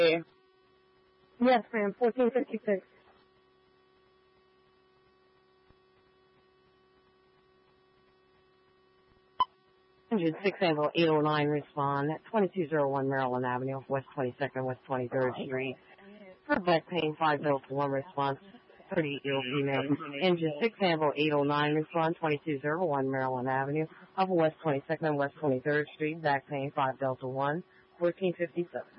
Yes, ma'am, 1456. Engine 6 Anvil 809 respond at 2201 Maryland Avenue, West 22nd, West 23rd Street. For back pain, 5 Delta 1 response, 30-year-old female. Engine 6 Anvil 809 respond 2201 Maryland Avenue, of West 22nd and West 23rd Street. Back pain, 5 Delta 1, 1457.